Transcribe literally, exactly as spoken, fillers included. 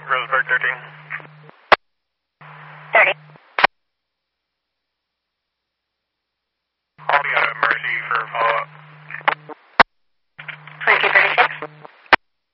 Roseburg thirteen. thirty. I'll be out of Mercy for follow-up.